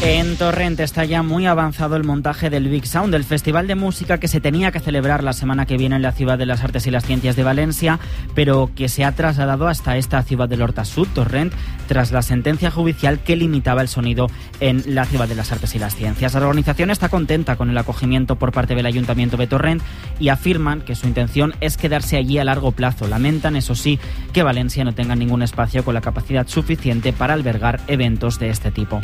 En Torrent está ya muy avanzado el montaje del Big Sound, el festival de música que se tenía que celebrar la semana que viene en la Ciudad de las Artes y las Ciencias de Valencia, pero que se ha trasladado hasta esta ciudad del Horta Sud, Torrent, tras la sentencia judicial que limitaba el sonido en la Ciudad de las Artes y las Ciencias. La organización está contenta con el acogimiento por parte del Ayuntamiento de Torrent y afirman que su intención es quedarse allí a largo plazo. Lamentan, eso sí, que Valencia no tenga ningún espacio con la capacidad suficiente para albergar eventos de este tipo.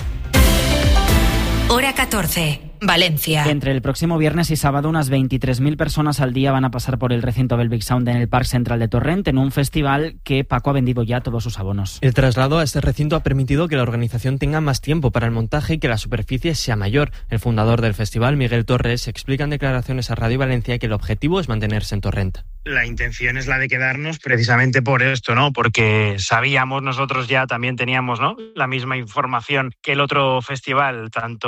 Hora 14, Valencia. Entre el próximo viernes y sábado, unas 23.000 personas al día van a pasar por el recinto del Big Sound en el Parc Central de Torrent, en un festival que Paco ha vendido ya todos sus abonos. El traslado a este recinto ha permitido que la organización tenga más tiempo para el montaje y que la superficie sea mayor. El fundador del festival, Miguel Torres, explica en declaraciones a Radio Valencia que el objetivo es mantenerse en Torrent. La intención es la de quedarnos precisamente por esto, ¿no? Porque sabíamos, nosotros ya también teníamos, ¿no?, la misma información que el otro festival,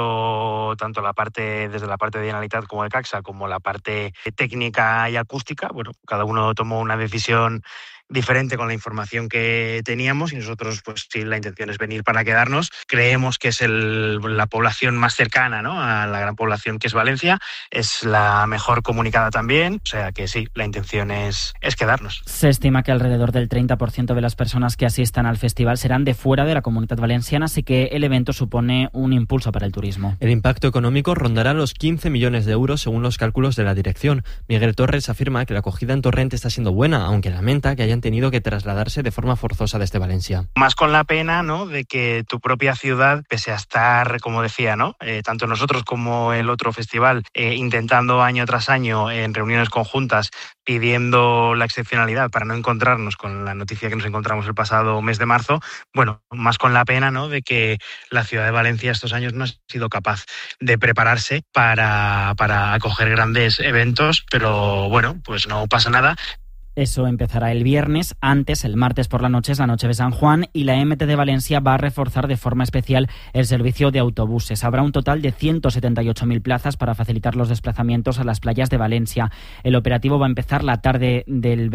tanto desde la parte de Generalitat como de Caxa, como la parte técnica y acústica. Bueno, cada uno tomó una decisión diferente con la información que teníamos y nosotros, pues sí, la intención es venir para quedarnos. Creemos que es la población más cercana, ¿no?, a la gran población que es Valencia, es la mejor comunicada también, o sea que sí, la intención es quedarnos. Se estima que alrededor del 30% de las personas que asistan al festival serán de fuera de la Comunitat Valenciana, así que el evento supone un impulso para el turismo. El impacto económico rondará los 15 millones de euros según los cálculos de la dirección. Miguel Torres afirma que la acogida en Torrent está siendo buena, aunque lamenta que hayan tenido que trasladarse de forma forzosa desde Valencia. Más con la pena, ¿no?, de que tu propia ciudad, pese a estar, como decía, ¿no?, tanto nosotros como el otro festival, intentando año tras año en reuniones conjuntas, pidiendo la excepcionalidad para no encontrarnos con la noticia que nos encontramos el pasado mes de marzo, bueno, más con la pena, ¿no?, de que la ciudad de Valencia estos años no ha sido capaz de prepararse para acoger grandes eventos, pero bueno, pues no pasa nada. Eso empezará el viernes. Antes, el martes por la noche, es la noche de San Juan y la MT de Valencia va a reforzar de forma especial el servicio de autobuses. Habrá un total de 178.000 plazas para facilitar los desplazamientos a las playas de Valencia. El operativo va a empezar la tarde del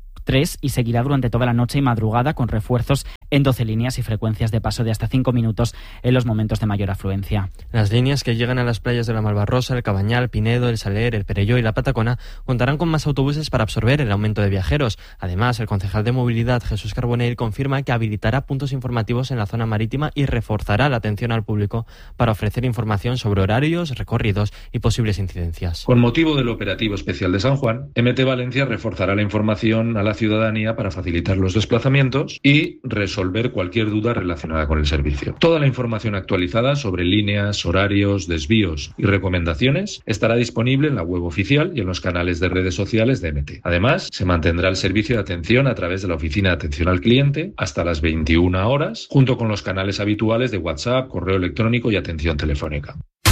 23 y seguirá durante toda la noche y madrugada con refuerzos en 12 líneas y frecuencias de paso de hasta 5 minutos en los momentos de mayor afluencia. Las líneas que llegan a las playas de la Malvarrosa, el Cabañal, Pinedo, el Saler, el Perelló y la Patacona contarán con más autobuses para absorber el aumento de viajeros. Además, el concejal de Movilidad, Jesús Carbonell, confirma que habilitará puntos informativos en la zona marítima y reforzará la atención al público para ofrecer información sobre horarios, recorridos y posibles incidencias. Con motivo del operativo especial de San Juan, MT Valencia reforzará la información a la ciudadanía para facilitar los desplazamientos y resolver cualquier duda relacionada con el servicio. Toda la información actualizada sobre líneas, horarios, desvíos y recomendaciones estará disponible en la web oficial y en los canales de redes sociales de MT. Además, se mantendrá el servicio de atención a través de la oficina de atención al cliente hasta las 21 horas, junto con los canales habituales de WhatsApp, correo electrónico y atención telefónica.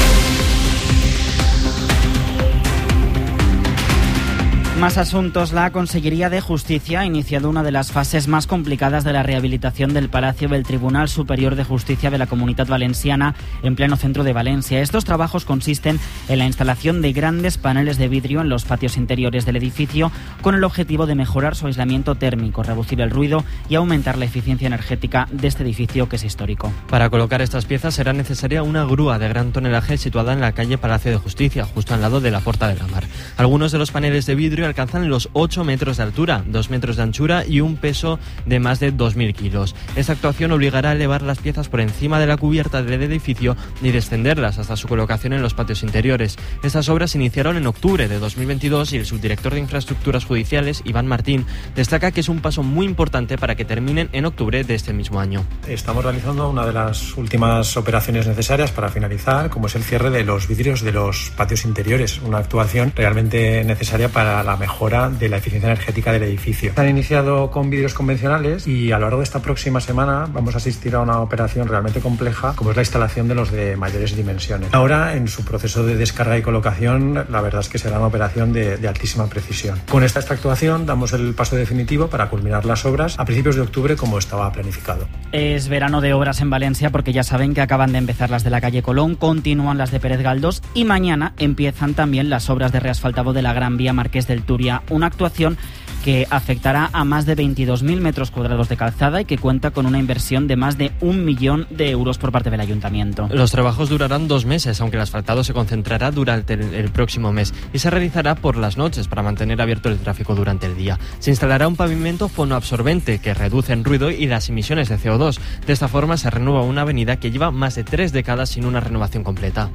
Más asuntos. La Consellería de Justicia ha iniciado una de las fases más complicadas de la rehabilitación del Palacio del Tribunal Superior de Justicia de la Comunitat Valenciana en pleno centro de Valencia. Estos trabajos consisten en la instalación de grandes paneles de vidrio en los patios interiores del edificio con el objetivo de mejorar su aislamiento térmico, reducir el ruido y aumentar la eficiencia energética de este edificio que es histórico. Para colocar estas piezas será necesaria una grúa de gran tonelaje situada en la calle Palacio de Justicia, justo al lado de la Porta de la Mar. Algunos de los paneles de vidrio alcanzan los 8 metros de altura, 2 metros de anchura y un peso de más de 2.000 kilos. Esta actuación obligará a elevar las piezas por encima de la cubierta del edificio y descenderlas hasta su colocación en los patios interiores. Estas obras se iniciaron en octubre de 2022 y el subdirector de Infraestructuras Judiciales, Iván Martín, destaca que es un paso muy importante para que terminen en octubre de este mismo año. Estamos realizando una de las últimas operaciones necesarias para finalizar, como es el cierre de los vidrios de los patios interiores, una actuación realmente necesaria para la mejora de la eficiencia energética del edificio. Se han iniciado con vidrios convencionales y a lo largo de esta próxima semana vamos a asistir a una operación realmente compleja, como es la instalación de los de mayores dimensiones. Ahora, en su proceso de descarga y colocación, la verdad es que será una operación de altísima precisión. Con esta actuación damos el paso definitivo para culminar las obras a principios de octubre como estaba planificado. Es verano de obras en Valencia porque ya saben que acaban de empezar las de la calle Colón, continúan las de Pérez Galdós y mañana empiezan también las obras de reasfaltado de la Gran Vía Marqués del Turia, una actuación que afectará a más de 22.000 metros cuadrados de calzada y que cuenta con una inversión de más de 1 millón de euros por parte del ayuntamiento. Los trabajos durarán 2 meses, aunque el asfaltado se concentrará durante el próximo mes y se realizará por las noches para mantener abierto el tráfico durante el día. Se instalará un pavimento fonoabsorbente que reduce el ruido y las emisiones de CO2. De esta forma se renueva una avenida que lleva más de 3 décadas sin una renovación completa.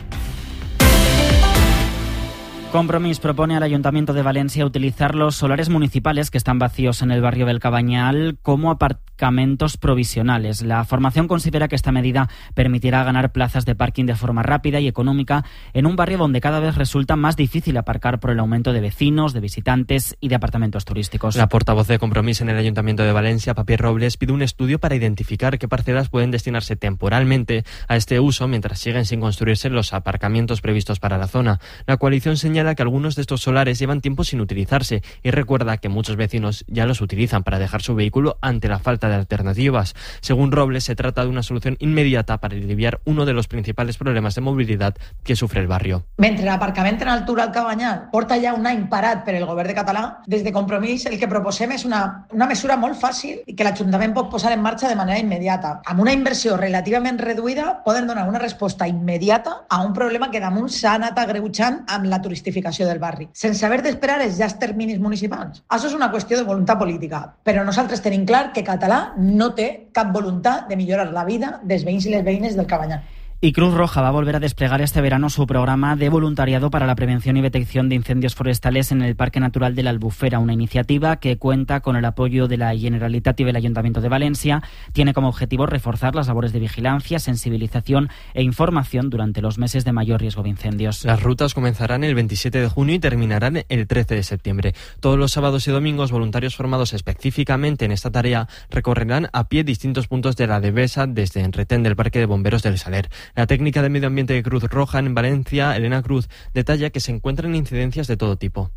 Compromís propone al Ayuntamiento de Valencia utilizar los solares municipales que están vacíos en el barrio del Cabanyal como aparcamentos provisionales. La formación considera que esta medida permitirá ganar plazas de parking de forma rápida y económica en un barrio donde cada vez resulta más difícil aparcar por el aumento de vecinos, de visitantes y de apartamentos turísticos. La portavoz de Compromís en el Ayuntamiento de Valencia, Papi Robles, pide un estudio para identificar qué parcelas pueden destinarse temporalmente a este uso mientras siguen sin construirse los aparcamientos previstos para la zona. La coalición señala que algunos de estos solares llevan tiempo sin utilizarse y recuerda que muchos vecinos ya los utilizan para dejar su vehículo ante la falta de alternativas. Según Robles, se trata de una solución inmediata para aliviar uno de los principals problemes de mobilitat que sufre el barrio. Mentre l'aparcament en altura al Cabanyal porta ja un any parat per el govern de Català, des de Compromís el que proposem és una mesura molt fàcil i que l'Ajuntament pot posar en marxa de manera immediata. Amb una inversió relativament reduïda poden donar una resposta immediata a un problema que damunt s'ha anat agreujant amb la turistificació del barri, sense haver d'esperar els llargs terminis municipals. Això és una qüestió de voluntat política, però nosaltres tenim clar que Català no té cap voluntat de millorar la vida dels veïns i les veïnes del Cabanyal. Y Cruz Roja va a volver a desplegar este verano su programa de voluntariado para la prevención y detección de incendios forestales en el Parque Natural de la Albufera, una iniciativa que cuenta con el apoyo de la Generalitat y del Ayuntamiento de Valencia. Tiene como objetivo reforzar las labores de vigilancia, sensibilización e información durante los meses de mayor riesgo de incendios. Las rutas comenzarán el 27 de junio y terminarán el 13 de septiembre. Todos los sábados y domingos, voluntarios formados específicamente en esta tarea recorrerán a pie distintos puntos de la Devesa desde el retén del Parque de Bomberos del Saler. La técnica de medio ambiente de Cruz Roja en Valencia, Elena Cruz, detalla que se encuentran incidencias de todo tipo.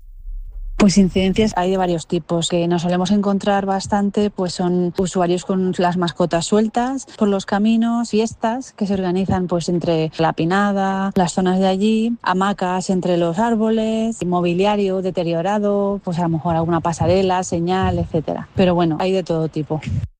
Pues incidencias hay de varios tipos. Que nos solemos encontrar bastante pues son usuarios con las mascotas sueltas por los caminos, fiestas que se organizan pues entre la Pinada, las zonas de allí, hamacas entre los árboles, mobiliario deteriorado, pues a lo mejor alguna pasarela, señal, etcétera. Pero bueno, hay de todo tipo.